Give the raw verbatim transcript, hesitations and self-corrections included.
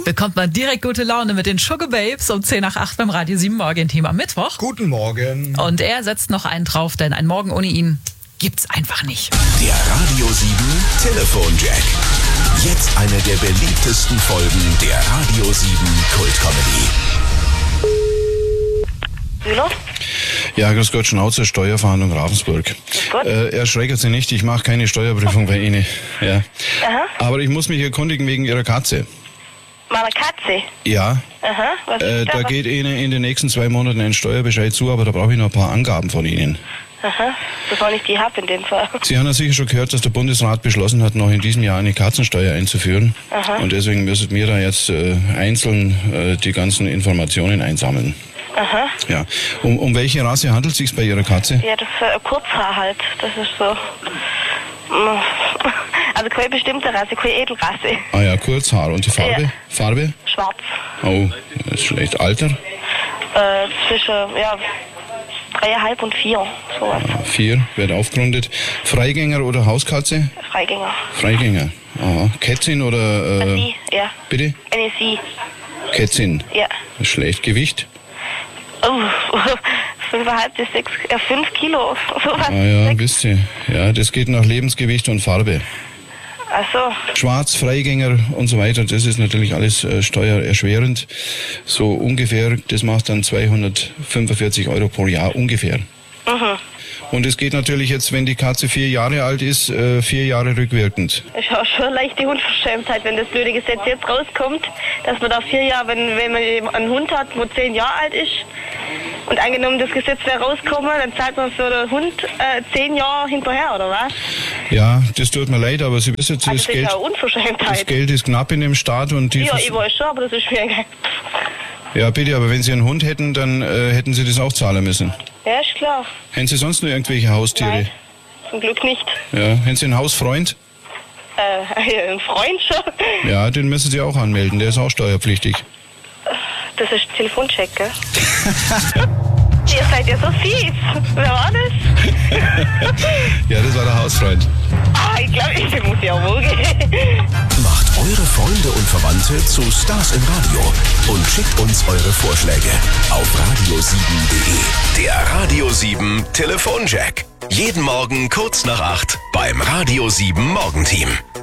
bekommt man direkt gute Laune mit den Sugar Babes um zehn nach acht beim Radio sieben Morgenteam am Mittwoch. Guten Morgen. Und er setzt noch einen drauf, denn ein Morgen ohne ihn gibt's einfach nicht. Der Radio sieben Telefonjack. Jetzt eine der beliebtesten Folgen der Radio sieben Kult-Comedy. Müller? Ja, grüß Gott, Schnauzer, Steuerverhandlung Ravensburg. Grüß Gott. Äh, erschrecken Sie nicht, ich mache keine Steuerprüfung bei Ihnen. Ja. Aha. Aber ich muss mich erkundigen wegen Ihrer Katze. Meiner Katze? Ja. Aha, was Äh, ist da da? geht Ihnen in den nächsten zwei Monaten ein Steuerbescheid zu, aber da brauche ich noch ein paar Angaben von Ihnen. Aha, das war nicht die Hab in dem Fall. Sie haben ja sicher schon gehört, dass der Bundesrat beschlossen hat, noch in diesem Jahr eine Katzensteuer einzuführen. Aha. Und deswegen müssen wir da jetzt äh, einzeln äh, die ganzen Informationen einsammeln. Aha. Ja. Um, um welche Rasse handelt es sich bei Ihrer Katze? Ja, das ist äh, Kurzhaar halt. Das ist so. mm, Also keine bestimmte Rasse, keine Edelrasse. Ah ja, Kurzhaar. Und die Farbe? Ja. Farbe? Schwarz. Oh, das ist schlecht. Alter? Äh, zwischen, ja, dreieinhalb und vier. Sowas. Vier, wird aufgerundet. Freigänger oder Hauskatze? Freigänger. Freigänger. Aha. Kätzin oder... Eine Äh, Sie, ja. bitte? Eine Sie, Kätzin. ja. Das ist schlecht. Gewicht? Oh, fünfeinhalb bis sechs, äh, fünf Kilo. Sowas. Ah ja, wisst ihr. Ja, das geht nach Lebensgewicht und Farbe. Ach so. Schwarz, Freigänger und so weiter, das ist natürlich alles äh, steuererschwerend. So ungefähr, das macht dann zweihundertfünfundvierzig Euro pro Jahr ungefähr. Mhm. Und es geht natürlich jetzt, wenn die Katze vier Jahre alt ist, äh, vier Jahre rückwirkend. Ich habe schon leicht die Unverschämtheit, wenn das blöde Gesetz jetzt rauskommt, dass man da vier Jahre, wenn, wenn man eben einen Hund hat, wo zehn Jahre alt ist, und angenommen das Gesetz wäre rausgekommen, dann zahlt man für den Hund äh, zehn Jahre hinterher, oder was? Ja, das tut mir leid, aber Sie wissen, Also das, das ist Geld, ja eine Unverschämtheit. das Geld ist knapp in dem Staat und die... Ja, Vers- ich weiß schon, aber das ist mir egal. ja, bitte, aber wenn Sie einen Hund hätten, dann äh, hätten Sie das auch zahlen müssen. Ja, ist klar. Haben Sie sonst noch irgendwelche Haustiere? Nein, zum Glück nicht. Ja, haben Sie einen Hausfreund? Äh, ein Freund schon. Ja, den müssen Sie auch anmelden, der ist auch steuerpflichtig. Das ist Telefoncheck, gell? Ihr seid ja so fies. Wer war das? Ja, das war der Hausfreund. Ah, ich glaube, ich muss ja wohl gehen. Macht eure Freunde und Verwandte zu Stars im Radio und schickt uns eure Vorschläge auf radio sieben punkt de. Der Radio sieben Telefonjack. Jeden Morgen kurz nach acht beim Radio sieben Morgenteam.